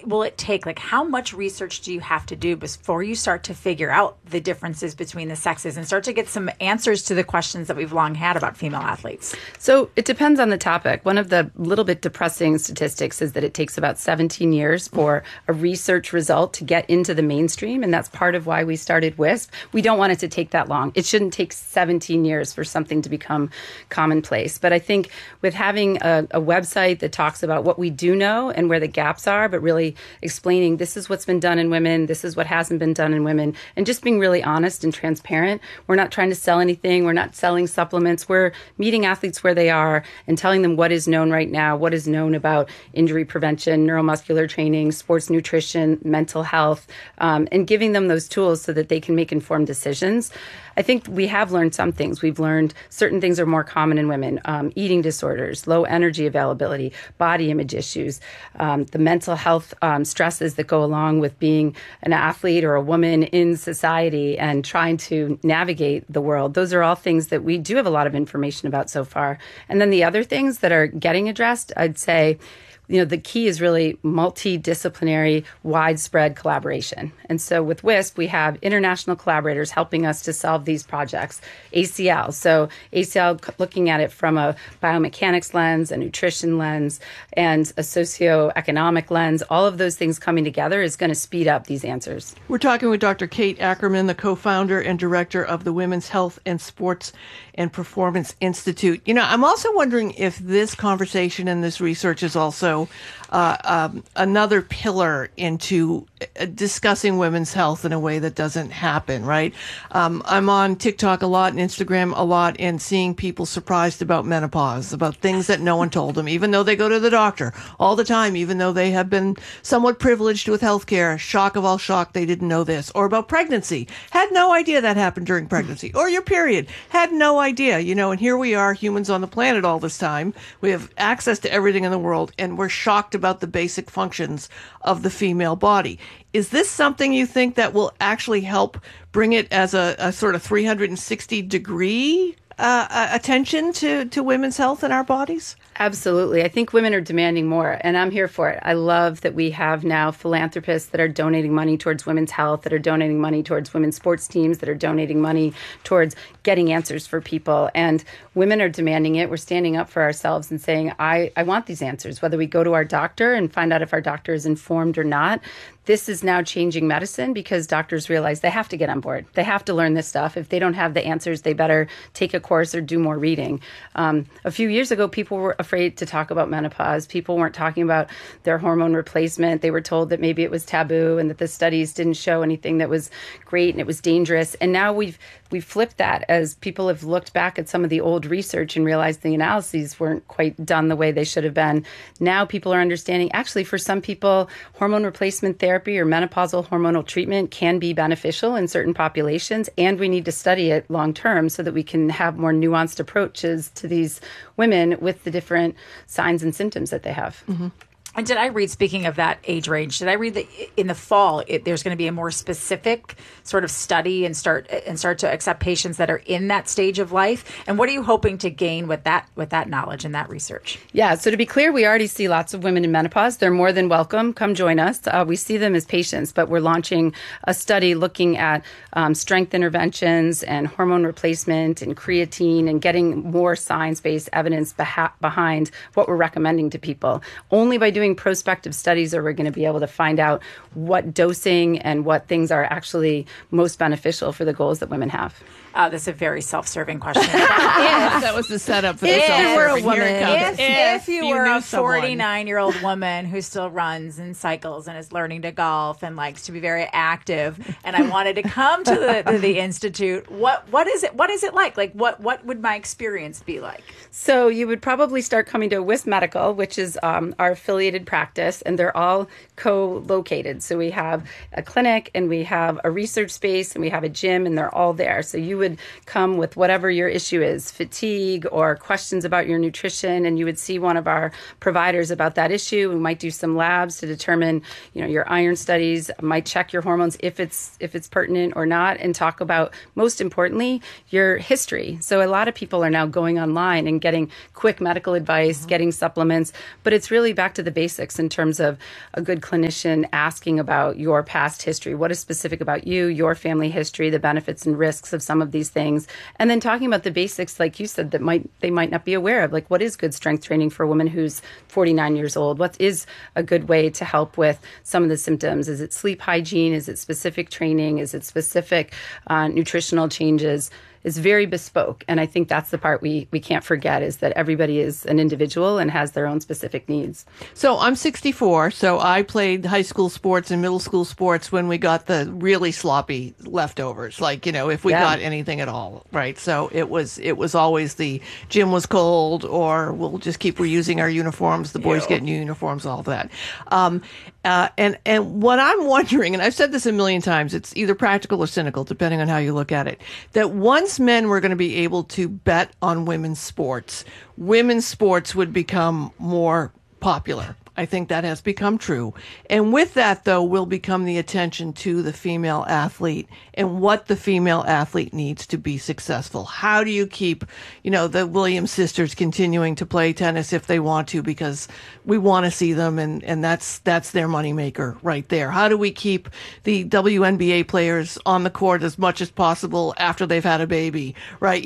will it take? Like, how much research do you have to do before you start to figure out the differences between the sexes and start to get some answers to the questions that we've long had about female athletes? So it depends on the topic. One of the little bit depressing statistics is that it takes about 17 years for a research result to get into the mainstream, and that's part of why we started WISP. We don't want it to take that long. It shouldn't take 17 years for something to become commonplace. But I think with having a website that talks about what we do know and where the gaps are, but really explaining this is what's been done in women, this is what hasn't been done in women, and just being really honest and transparent. We're not trying to sell anything. We're not selling supplements. We're meeting athletes where they are and telling them what is known right now, what is known about injury prevention, neuromuscular training, sports nutrition, mental health, and giving them those tools so that they can make informed decisions. I think we have learned some things. We've learned certain things are more common in women, eating disorders, low energy availability, body image issues, the mental health stresses that go along with being an athlete or a woman in society and trying to navigate the world. Those are all things that we do have a lot of information about so far. And then the other things that are getting addressed, I'd say, the key is really multidisciplinary, widespread collaboration. And so with WISP, we have international collaborators helping us to solve these projects. ACL, so ACL looking at it from a biomechanics lens, a nutrition lens, and a socioeconomic lens. All of those things coming together is going to speed up these answers. We're talking with Dr. Kate Ackerman, the co-founder and director of the Women's Health and Sports and Performance Institute. I'm also wondering if this conversation and this research is also another pillar into discussing women's health in a way that doesn't happen, right? I'm on TikTok a lot and Instagram a lot and seeing people surprised about menopause, about things that no one told them, even though they go to the doctor all the time, even though they have been somewhat privileged with healthcare. Shock of all shock, they didn't know this. Or about pregnancy. Had no idea that happened during pregnancy. Or your period. Had no idea, and here we are, humans on the planet all this time. We have access to everything in the world, and we're shocked about the basic functions of the female body. Is this something you think that will actually help bring it as a sort of 360-degree attention to women's health in our bodies? Absolutely. I think women are demanding more, and I'm here for it. I love that we have now philanthropists that are donating money towards women's health, that are donating money towards women's sports teams, that are donating money towards getting answers for people. And women are demanding it. We're standing up for ourselves and saying, I want these answers, whether we go to our doctor and find out if our doctor is informed or not. This is now changing medicine because doctors realize they have to get on board. They have to learn this stuff. If they don't have the answers, they better take a course or do more reading. A few years ago, people were afraid to talk about menopause. People weren't talking about their hormone replacement. They were told that maybe it was taboo and that the studies didn't show anything that was great and it was dangerous. And now we've flipped that as people have looked back at some of the old research and realized the analyses weren't quite done the way they should have been. Now people are understanding, actually, for some people, hormone replacement therapy or menopausal hormonal treatment can be beneficial in certain populations, and we need to study it long term so that we can have more nuanced approaches to these women with the different signs and symptoms that they have. Mm-hmm. And did I read, speaking of that age range, did I read that in the fall there's going to be a more specific sort of study and start to accept patients that are in that stage of life? And what are you hoping to gain with that knowledge and that research? Yeah, so to be clear, we already see lots of women in menopause. They're more than welcome. Come join us. We see them as patients, but we're launching a study looking at strength interventions and hormone replacement and creatine and getting more science-based evidence behind what we're recommending to people. Only by doing prospective studies are we going to be able to find out what dosing and what things are actually most beneficial for the goals that women have. That's a very self-serving question. That was the setup for the self-serving. If you were a 49-year-old woman who still runs and cycles and is learning to golf and likes to be very active, and I wanted to come to the Institute, what is it like? Like, what would my experience be like? So you would probably start coming to WISP Medical, which is our affiliated practice, and they're all co-located. So we have a clinic and we have a research space and we have a gym, and they're all there. So you would come with whatever your issue is, fatigue or questions about your nutrition, and you would see one of our providers about that issue. We might do some labs to determine, your iron studies, might check your hormones if it's pertinent or not, and talk about, most importantly, your history. So a lot of people are now going online and getting quick medical advice, getting supplements, but it's really back to the basics in terms of a good clinician asking about your past history. What is specific about you, your family history, the benefits and risks of some of these things. And then talking about the basics, like you said, that they might not be aware of. Like, what is good strength training for a woman who's 49 years old? What is a good way to help with some of the symptoms? Is it sleep hygiene? Is it specific training? Is it specific nutritional changes? Is very bespoke. And I think that's the part we can't forget, is that everybody is an individual and has their own specific needs. So I'm 64, so I played high school sports and middle school sports when we got the really sloppy leftovers, like, if we got anything at all, right? So it was always the gym was cold, or we'll just keep reusing our uniforms, the boys get new uniforms, all of that. And what I'm wondering, and I've said this a million times, it's either practical or cynical, depending on how you look at it, that once men were going to be able to bet on women's sports would become more popular. I think that has become true. And with that, though, will become the attention to the female athlete and what the female athlete needs to be successful. How do you keep, the Williams sisters continuing to play tennis if they want to, because we want to see them, and that's their moneymaker right there. How do we keep the WNBA players on the court as much as possible after they've had a baby, right?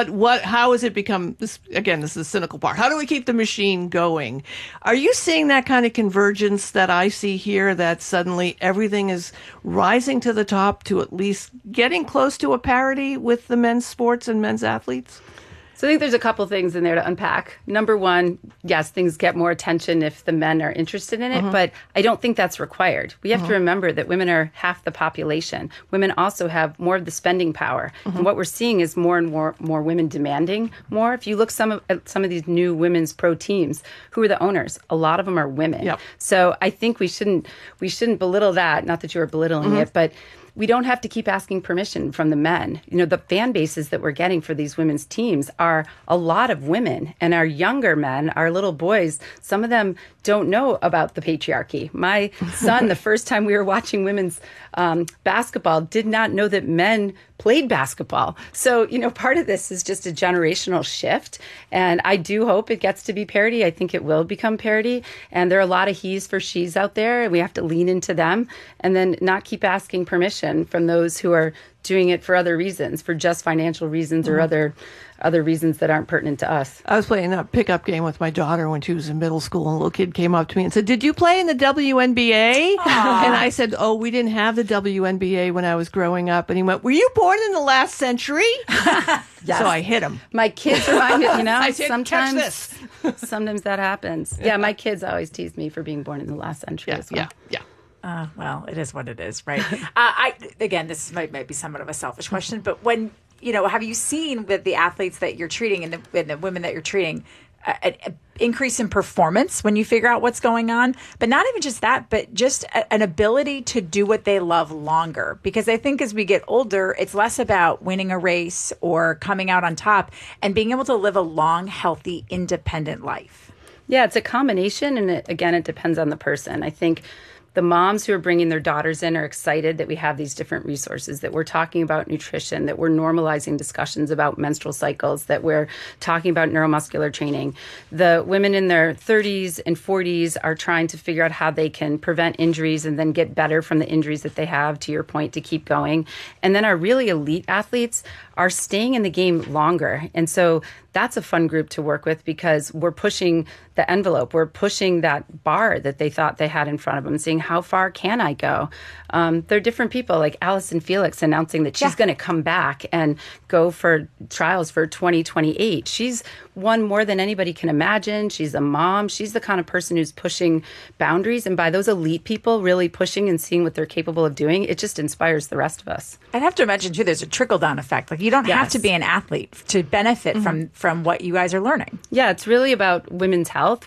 How has it become, this is the cynical part. How do we keep the machine going? Are you seeing that kind of convergence that I see here, that suddenly everything is rising to the top to at least getting close to a parity with the men's sports and men's athletes? So I think there's a couple things in there to unpack. Number one, yes, things get more attention if the men are interested in it, but I don't think that's required. We have to remember that women are half the population. Women also have more of the spending power. And what we're seeing is more and more women demanding more. If you look at some of these new women's pro teams, who are the owners? A lot of them are women. Yep. So I think we shouldn't belittle that. Not that you are belittling it, but we don't have to keep asking permission from the men. The fan bases that we're getting for these women's teams are a lot of women, and our younger men, our little boys, some of them don't know about the patriarchy. My son, the first time we were watching women's basketball, did not know that men played basketball. So, part of this is just a generational shift. And I do hope it gets to be parity. I think it will become parity. And there are a lot of he's for she's out there, and we have to lean into them and then not keep asking permission from those who are doing it for other reasons, for just financial reasons or other reasons that aren't pertinent to us. I was playing a pickup game with my daughter when she was in middle school, and a little kid came up to me and said, "Did you play in the WNBA?" Aww. And I said, "Oh, we didn't have the WNBA when I was growing up." And he went, "Were you born in the last century?" Yes. So I hit him. My kids remind me, I said, "Catch this." Sometimes that happens. Yeah, my kids always tease me for being born in the last century as well. Yeah. Well, it is what it is, right? Again, this might be somewhat of a selfish question, but when, have you seen with the athletes that you're treating and the women that you're treating, an increase in performance when you figure out what's going on? But not even just that, but just an ability to do what they love longer. Because I think as we get older, it's less about winning a race or coming out on top and being able to live a long, healthy, independent life. Yeah, it's a combination. And it depends on the person. I think the moms who are bringing their daughters in are excited that we have these different resources, that we're talking about nutrition, that we're normalizing discussions about menstrual cycles, that we're talking about neuromuscular training. The women in their 30s and 40s are trying to figure out how they can prevent injuries and then get better from the injuries that they have, to your point, to keep going. And then our really elite athletes are staying in the game longer. And so that's a fun group to work with, because we're pushing the envelope. We're pushing that bar that they thought they had in front of them, seeing how far can I go? They're different people, like Allison Felix announcing that she's going to come back and go for trials for 2028. She's won more than anybody can imagine. She's a mom. She's the kind of person who's pushing boundaries. And by those elite people really pushing and seeing what they're capable of doing, it just inspires the rest of us. I'd have to imagine, too, there's a trickle-down effect. Like, you don't have to be an athlete to benefit from what you guys are learning. Yeah, it's really about women's health.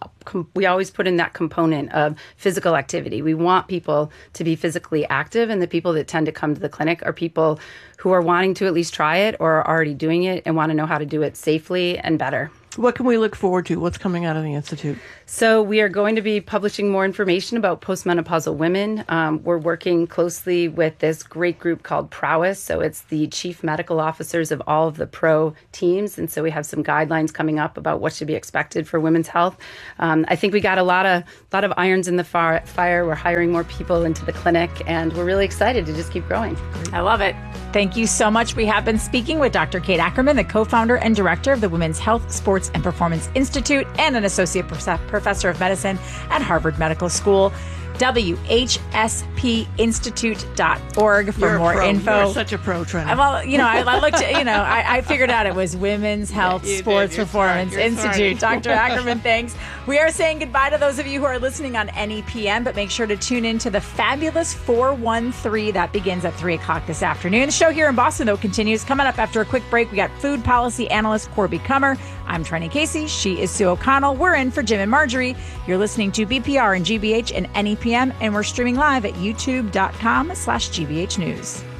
We always put in that component of physical activity. We want people to be physically active, and the people that tend to come to the clinic are people who are wanting to at least try it or are already doing it and want to know how to do it safely and better. What can we look forward to? What's coming out of the Institute? So we are going to be publishing more information about postmenopausal women. We're working closely with this great group called Prowess. So it's the chief medical officers of all of the pro teams. And so we have some guidelines coming up about what should be expected for women's health. I think we got a lot of irons in the fire. We're hiring more people into the clinic, and we're really excited to just keep growing. I love it. Thank you so much. We have been speaking with Dr. Kate Ackerman, the co-founder and director of the Women's Health, Sports, and Performance Institute and an associate professor of medicine at Harvard Medical School. WHSPinstitute.org for more info. You're such a pro, Trina. Well, I looked at, I figured out it was Women's Health, Sports, Performance Institute. Dr. Ackerman, thanks. We are saying goodbye to those of you who are listening on NEPM, but make sure to tune in to the fabulous 413. That begins at 3 o'clock this afternoon. The show here in Boston, though, continues. Coming up after a quick break, we got food policy analyst Corby Kummer. I'm Trina Casey. She is Sue O'Connell. We're in for Jim and Marjorie. You're listening to BPR and GBH and NEPM, and we're streaming live at youtube.com/GBH News.